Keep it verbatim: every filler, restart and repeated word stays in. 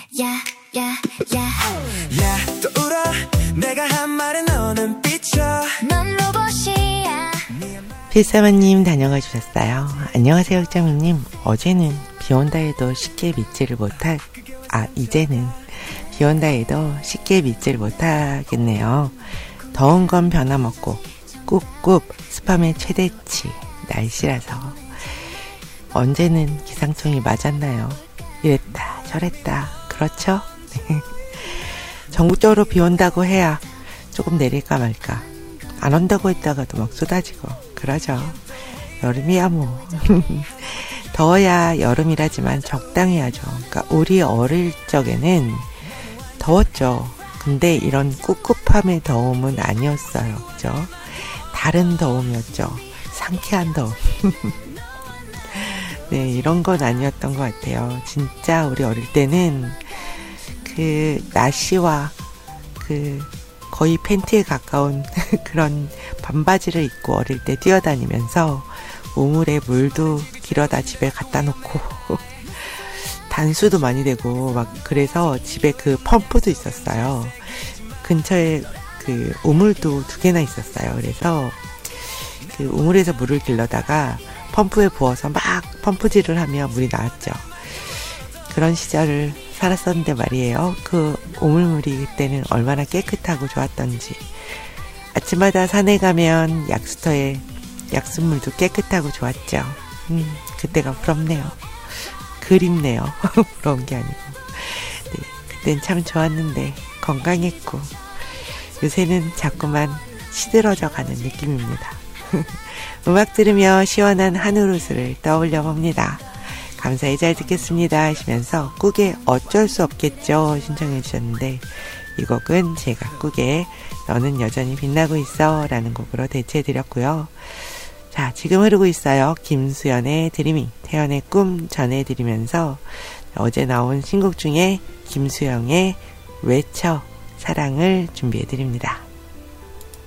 야, 야, 야. 야, 또 울어. 내가 한 말에 너는 삐쳐. 넌 로봇이야. 필사마님 다녀가 주셨어요. 안녕하세요, 흑장미님. 어제는 비온다 해도 쉽게 믿지를 못할, 아, 이제는 비온다 해도 쉽게 믿지를 못하겠네요. 더운 건 변함없고, 꾹꾹 스팸의 최대치, 날씨라서. 언제는 기상청이 맞았나요? 이랬다, 저랬다, 그렇죠? 전국적으로 비 온다고 해야 조금 내릴까 말까. 안 온다고 했다가도 막 쏟아지고 그러죠. 여름이야 뭐. 더워야 여름이라지만 적당히 하죠. 그러니까 우리 어릴 적에는 더웠죠. 근데 이런 꿉꿉함의 더움은 아니었어요. 그죠? 다른 더움이었죠. 상쾌한 더움. 네, 이런 건 아니었던 것 같아요. 진짜 우리 어릴 때는 그 나시와 그 거의 팬티에 가까운 그런 반바지를 입고 어릴 때 뛰어다니면서 우물에 물도 길어다 집에 갖다 놓고 단수도 많이 되고 막 그래서 집에 그 펌프도 있었어요. 근처에 그 우물도 두 개나 있었어요. 그래서 그 우물에서 물을 길러다가 펌프에 부어서 막 펌프질을 하면 물이 나왔죠. 그런 시절을 살았었는데 말이에요. 그 우물물이 그때는 얼마나 깨끗하고 좋았던지. 아침마다 산에 가면 약수터에 약수물도 깨끗하고 좋았죠. 음, 그때가 부럽네요. 그립네요. 부러운 게 아니고. 네, 그땐 참 좋았는데 건강했고 요새는 자꾸만 시들어져 가는 느낌입니다. 음악 들으며 시원한 한우루스를 떠올려 봅니다. 감사히 잘 듣겠습니다 하시면서 꾹의 어쩔 수 없겠죠 신청해 주셨는데 이 곡은 제가 꾹의 너는 여전히 빛나고 있어 라는 곡으로 대체해 드렸고요. 자, 지금 흐르고 있어요. 김수연의 드리밍, 태연의 꿈 전해드리면서 어제 나온 신곡 중에 김수영의 외쳐 사랑을 준비해 드립니다.